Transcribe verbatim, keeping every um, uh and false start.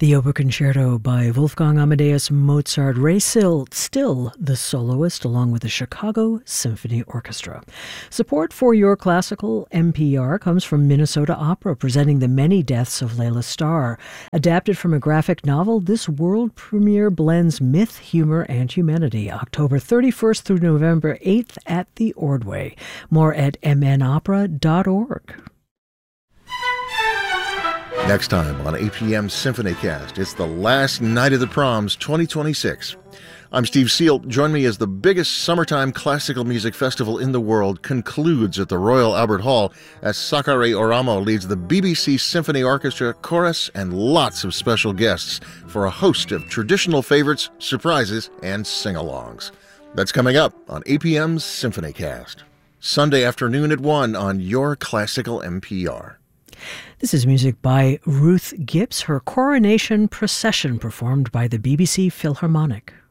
The Oboe Concerto by Wolfgang Amadeus Mozart. Ray Still, still the soloist, along with the Chicago Symphony Orchestra. Support for Your Classical N P R comes from Minnesota Opera, presenting The Many Deaths of Layla Starr. Adapted from a graphic novel, this world premiere blends myth, humor, and humanity. October thirty-first through November eighth at the Ordway. More at m n opera dot org. Next time on A P M SymphonyCast, it's the last night of the proms twenty twenty-six. I'm Steve Seal. Join me as the biggest summertime classical music festival in the world concludes at the Royal Albert Hall as Sakari Oramo leads the B B C Symphony Orchestra, chorus, and lots of special guests for a host of traditional favorites, surprises, and sing-alongs. That's coming up on A P M's SymphonyCast. Sunday afternoon at one on Your Classical N P R. This is music by Ruth Gibbs, her Coronation Procession performed by the B B C Philharmonic.